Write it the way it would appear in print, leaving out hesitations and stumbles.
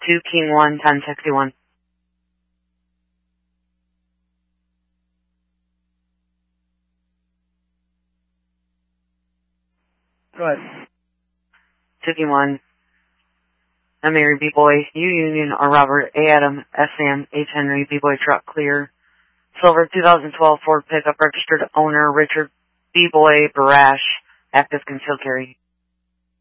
2 King 1 10 61. Go ahead. 2 King 1. I'm Mary B-Boy, U Union or Robert A. Adam, S. Sam, H. Henry, B-Boy truck clear. Silver 2012 Ford pickup registered owner Richard B-Boy Barash, active concealed carry.